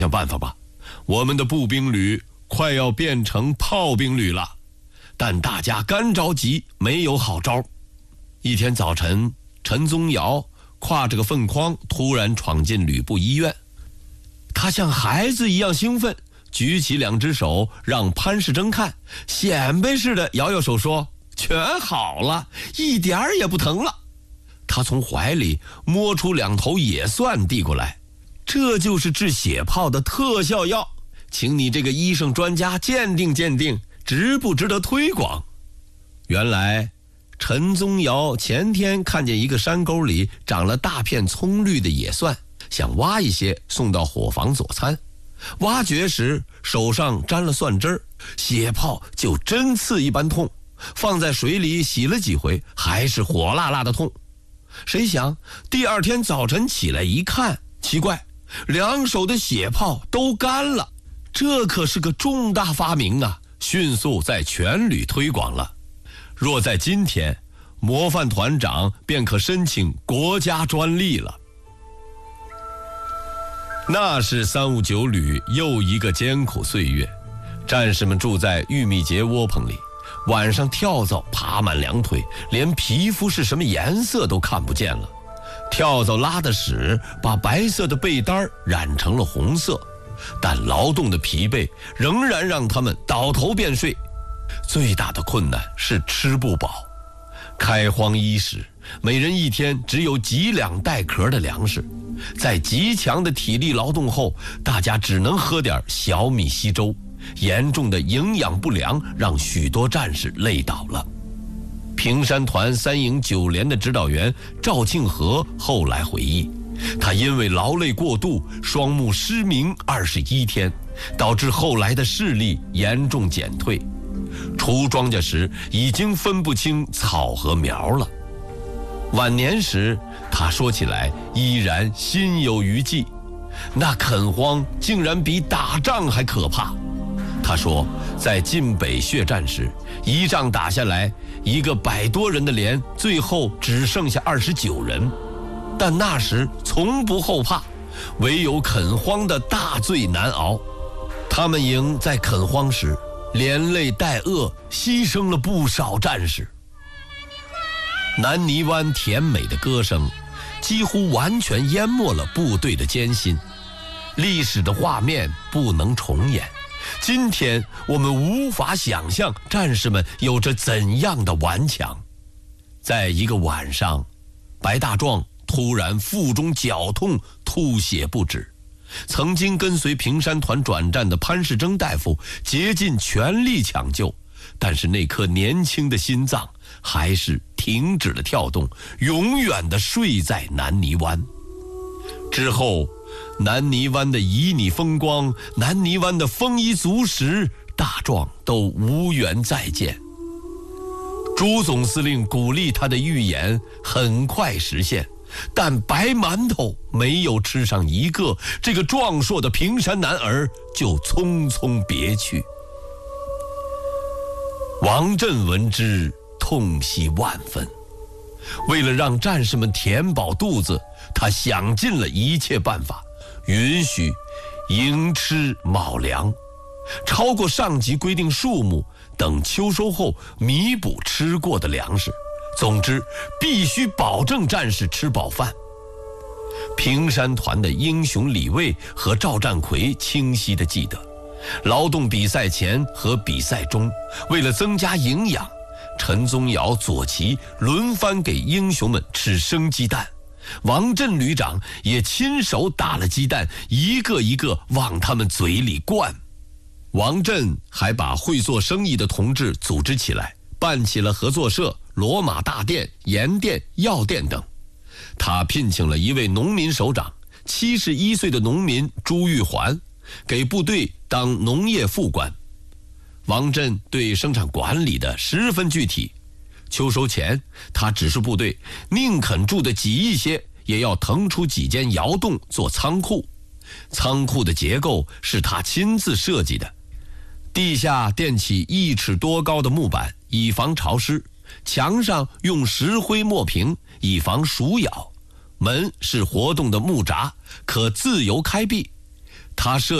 想办法吧，我们的步兵旅快要变成炮兵旅了。但大家干着急，没有好招。一天早晨，陈宗尧挎着个粪筐突然闯进旅部医院，他像孩子一样兴奋，举起2只手让潘世征看，显摆似的摇摇手说：“全好了，一点儿也不疼了。”他从怀里摸出2头野蒜递过来，这就是治血泡的特效药，请你这个医生专家鉴定鉴定，值不值得推广。原来陈宗尧前天看见一个山沟里长了大片葱绿的野蒜，想挖一些送到伙房佐餐。挖掘时手上沾了蒜汁儿，血泡就针刺一般痛，放在水里洗了几回，还是火辣辣的痛。谁想第2天早晨起来一看，奇怪，2手的血泡都干了。这可是个重大发明啊，迅速在全旅推广了。若在今天，模范团长便可申请国家专利了。那是359旅又一个艰苦岁月，战士们住在玉米秸窝棚里，晚上跳蚤爬满2腿，连皮肤是什么颜色都看不见了。跳蚤拉的屎把白色的被单染成了红色，但劳动的疲惫仍然让他们倒头便睡。最大的困难是吃不饱，开荒伊始，每人一天只有几两带壳的粮食，在极强的体力劳动后，大家只能喝点小米稀粥，严重的营养不良让许多战士累倒了。平山团3营9连的指导员赵庆和后来回忆，他因为劳累过度，双目失明21天，导致后来的视力严重减退。锄庄稼时已经分不清草和苗了。晚年时，他说起来依然心有余悸，那垦荒竟然比打仗还可怕。他说，在晋北血战时，一仗打下来，一个100多人的连最后只剩下29人，但那时从不后怕，唯有垦荒的大罪难熬。他们营在垦荒时连累带饿，牺牲了不少战士。南泥湾甜美的歌声几乎完全淹没了部队的艰辛，历史的画面不能重演。今天我们无法想象战士们有着怎样的顽强。在一个晚上，白大壮突然腹中绞痛，吐血不止。曾经跟随平山团转战的潘世征大夫竭尽全力抢救，但是那颗年轻的心脏还是停止了跳动，永远地睡在南泥湾。之后，南泥湾的旖旎风光，南泥湾的丰衣足食，大壮都无缘再见。朱总司令鼓励他的预言很快实现，但白馒头没有吃上一个，这个壮硕的平山男儿就匆匆别去。王震闻之，痛惜万分。为了让战士们填饱肚子，他想尽了一切办法，允许营吃卯粮，超过上级规定数目，等秋收后弥补吃过的粮食。总之，必须保证战士吃饱饭。平山团的英雄李卫和赵占奎清晰地记得，劳动比赛前和比赛中，为了增加营养，陈宗尧、左旗轮番给英雄们吃生鸡蛋，王震旅长也亲手打了鸡蛋，一个一个往他们嘴里灌。王震还把会做生意的同志组织起来，办起了合作社、罗马大店、盐店、药店等。他聘请了一位农民首长，71岁的农民朱玉环，给部队当农业副官。王震对生产管理的十分具体，秋收前他指示部队宁肯住得挤一些，也要腾出几间窑洞做仓库。仓库的结构是他亲自设计的，地下垫起1尺多高的木板，以防潮湿，墙上用石灰抹平，以防鼠咬，门是活动的木闸，可自由开闭。 他设